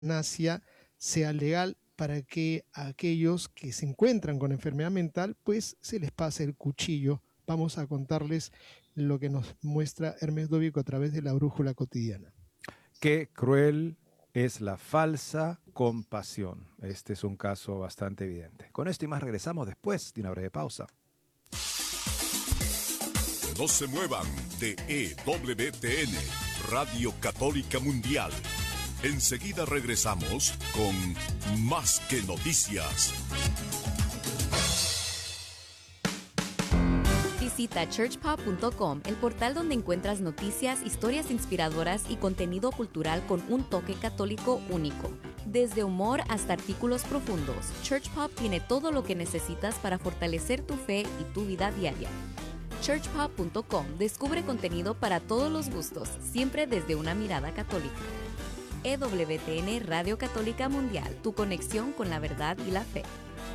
eutanasia sea legal para que a aquellos que se encuentran con enfermedad mental, pues se les pase el cuchillo. Vamos a contarles lo que nos muestra Hermes Dóbico a través de la brújula cotidiana. Qué cruel es la falsa compasión. Este es un caso bastante evidente. Con esto y más regresamos después de una breve pausa. No se muevan de EWTN, Radio Católica Mundial. Enseguida regresamos con Más que Noticias. Visita churchpop.com, el portal donde encuentras noticias, historias inspiradoras y contenido cultural con un toque católico único. Desde humor hasta artículos profundos, Churchpop tiene todo lo que necesitas para fortalecer tu fe y tu vida diaria. churchpop.com descubre contenido para todos los gustos, siempre desde una mirada católica. EWTN Radio Católica Mundial, tu conexión con la verdad y la fe.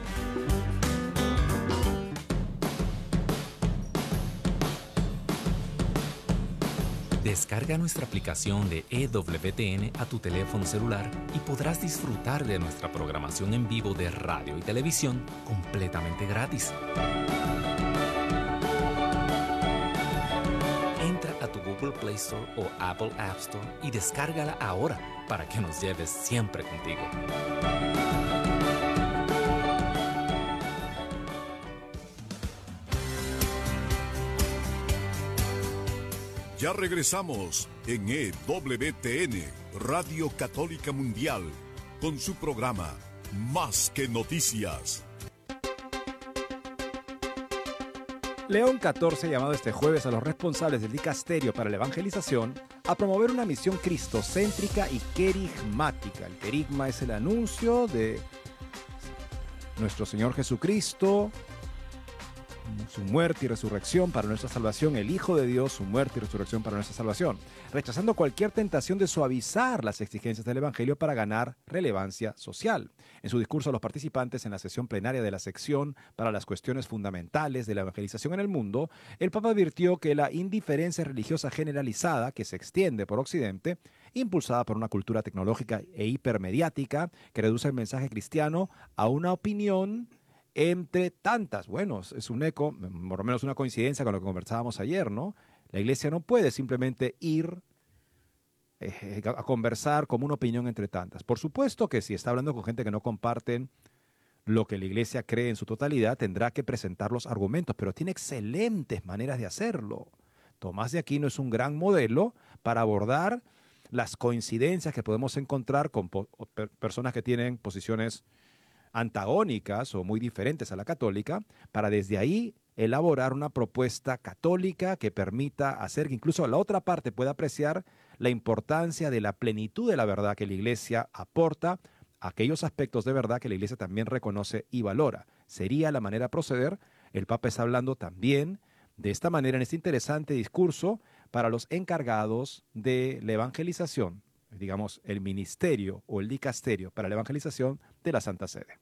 Descarga nuestra aplicación de EWTN a tu teléfono celular y podrás disfrutar de nuestra programación en vivo de radio y televisión completamente gratis. Entra a tu Google Play Store o Apple App Store y descárgala ahora para que nos lleves siempre contigo. Ya regresamos en EWTN, Radio Católica Mundial, con su programa Más que Noticias. León XIV ha llamado este jueves a los responsables del dicasterio para la evangelización a promover una misión cristocéntrica y querigmática. El querigma es el anuncio de nuestro Señor Jesucristo, su muerte y resurrección para nuestra salvación, el Hijo de Dios, su muerte y resurrección para nuestra salvación, rechazando cualquier tentación de suavizar las exigencias del Evangelio para ganar relevancia social. En su discurso a los participantes en la sesión plenaria de la sección para las cuestiones fundamentales de la evangelización en el mundo, el Papa advirtió que la indiferencia religiosa generalizada que se extiende por Occidente, impulsada por una cultura tecnológica e hipermediática que reduce el mensaje cristiano a una opinión entre tantas. Bueno, es un eco, por lo menos una coincidencia con lo que conversábamos ayer, ¿no? La iglesia no puede simplemente ir a conversar como una opinión entre tantas. Por supuesto que si está hablando con gente que no comparten lo que la iglesia cree en su totalidad, tendrá que presentar los argumentos, pero tiene excelentes maneras de hacerlo. Tomás de Aquino es un gran modelo para abordar las coincidencias que podemos encontrar con personas que tienen posiciones antagónicas o muy diferentes a la católica, para desde ahí elaborar una propuesta católica que permita hacer que incluso la otra parte pueda apreciar la importancia de la plenitud de la verdad que la Iglesia aporta, aquellos aspectos de verdad que la Iglesia también reconoce y valora. Sería la manera de proceder. El Papa está hablando también de esta manera en este interesante discurso para los encargados de la evangelización, digamos el ministerio o el dicasterio para la evangelización de la Santa Sede.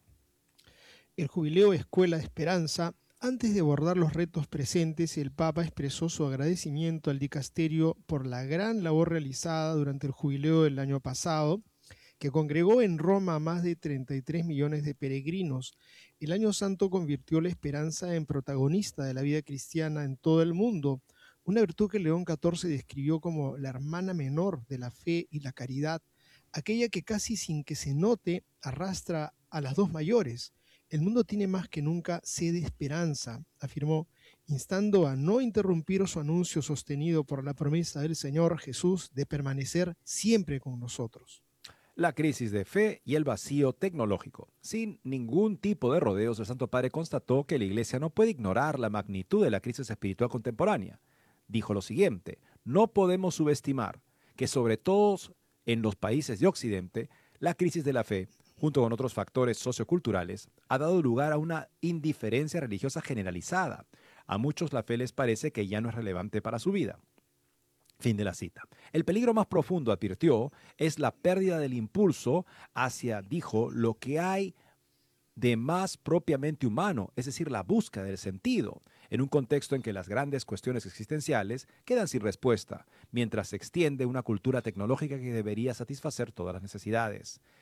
El jubileo Escuela de Esperanza. Antes de abordar los retos presentes, el Papa expresó su agradecimiento al dicasterio por la gran labor realizada durante el jubileo del año pasado, que congregó en Roma a más de 33 millones de peregrinos. El Año Santo convirtió la esperanza en protagonista de la vida cristiana en todo el mundo, una virtud que León XIV describió como la hermana menor de la fe y la caridad, aquella que casi sin que se note arrastra a las dos mayores. El mundo tiene más que nunca sed de esperanza, afirmó, instando a no interrumpir su anuncio sostenido por la promesa del Señor Jesús de permanecer siempre con nosotros. La crisis de fe y el vacío tecnológico. Sin ningún tipo de rodeos, el Santo Padre constató que la Iglesia no puede ignorar la magnitud de la crisis espiritual contemporánea. Dijo lo siguiente: no podemos subestimar que sobre todo en los países de Occidente, la crisis de la fe, junto con otros factores socioculturales, ha dado lugar a una indiferencia religiosa generalizada. A muchos la fe les parece que ya no es relevante para su vida. Fin de la cita. El peligro más profundo, advirtió, es la pérdida del impulso hacia, dijo, lo que hay de más propiamente humano, es decir, la búsqueda del sentido, en un contexto en que las grandes cuestiones existenciales quedan sin respuesta, mientras se extiende una cultura tecnológica que debería satisfacer todas las necesidades.